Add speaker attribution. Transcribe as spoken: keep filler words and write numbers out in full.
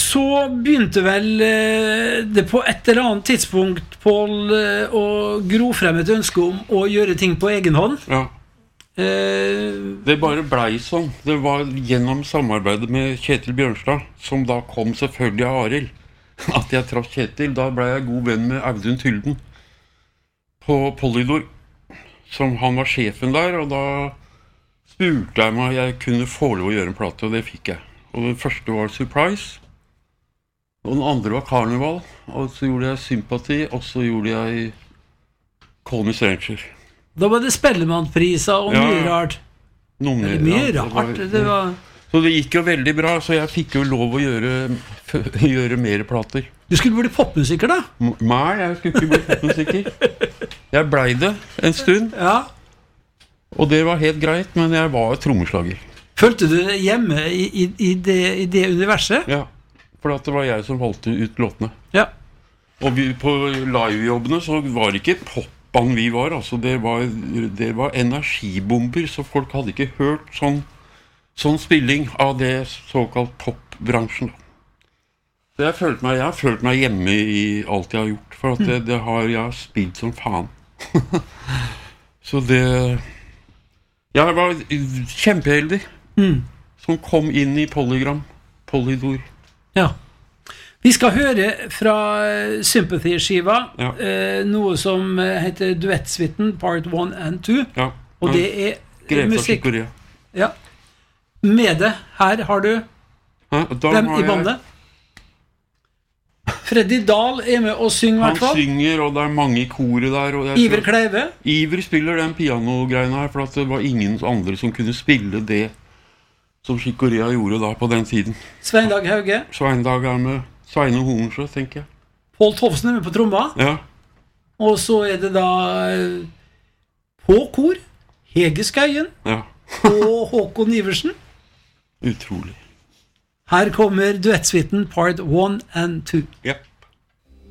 Speaker 1: så begynte vel eh, det på et eller annet tidspunkt, Paul, eh, å gro frem et ønske om å gjøre ting på egen hånd.
Speaker 2: Ja.
Speaker 1: Eh,
Speaker 2: Det bare blei sånn. Det var gjennom samarbeidet med Kjetil Bjørnstad, som da kom selvfølgelig av Arild, at jeg traff Kjetil. Da ble jeg god venn med Audun Tylden på Polydor, som han var sjefen der, og da spurte jeg meg jeg kunne få lov å gjøre en plate, og det fikk jeg. Og den første var Surprise, og den andre var Carnival, og så gjorde jeg Sympathy, og så gjorde jeg Call Me Stranger.
Speaker 1: Da var det Spellemannpriser og
Speaker 2: Ja,
Speaker 1: mye rart.
Speaker 2: Noen
Speaker 1: Eller
Speaker 2: mer,
Speaker 1: mye
Speaker 2: ja, det var-
Speaker 1: rart. Det var...
Speaker 2: Så det gikk jo veldig bra, så jeg fikk jo lov å gjøre, gjøre mer plater.
Speaker 1: Du skulle bli popmusiker da?
Speaker 2: M- Nei, jeg skulle ikke bli popmusiker. Jeg blei det en stund,
Speaker 1: Ja.
Speaker 2: og det var helt greit, men jeg var trommeslager.
Speaker 1: Følte du deg hjemme i, i, i, det, i det universet?
Speaker 2: Ja, for at det var jeg som valgte ut låtene.
Speaker 1: Ja.
Speaker 2: Og vi, på livejobbene så var det ikke popband vi var, altså det var, det var energibomber, så folk hadde ikke hørt sånn, sånn spilling av det såkalt popbransjen. Så jeg følte meg, jeg har følt meg hjemme i alt jeg har gjort, for at det, det har jeg spilt som faen. Så det... Jeg var kjempeheldig,
Speaker 1: Mm.
Speaker 2: som kom inn i Polygram, Polydor.
Speaker 1: Ja. Vi skal høre fra Sympathy-skiva,
Speaker 2: Ja.
Speaker 1: eh, noe som heter Duettsuiten part one and two,
Speaker 2: Ja.
Speaker 1: og det er
Speaker 2: Greve fra
Speaker 1: musikk.
Speaker 2: Chicorea.
Speaker 1: Ja. Med det, her har du
Speaker 2: Hæ? Da
Speaker 1: hvem
Speaker 2: har
Speaker 1: i
Speaker 2: jeg-
Speaker 1: bandet? Freddy Dahl er med og synger i
Speaker 2: Han
Speaker 1: hvert fall.
Speaker 2: synger, og det er mange i koret der. Og jeg
Speaker 1: Iver
Speaker 2: tror-
Speaker 1: Kleive.
Speaker 2: Iver spiller den pianogreina her, for at det var ingen andre som kunne spille det som Chicorea gjorde da på den tiden.
Speaker 1: Sveindag Hauge.
Speaker 2: Sveindag er med Sveine Hornsjø, tenker jeg.
Speaker 1: Pål Tovsen er med på tromma.
Speaker 2: Ja,
Speaker 1: Og så er det da eh, på kor Hege Skøyen
Speaker 2: ja.
Speaker 1: og Håkon Iversen.
Speaker 2: Utrolig.
Speaker 1: Her kommer Duettsuiten part one and two.
Speaker 2: Ja.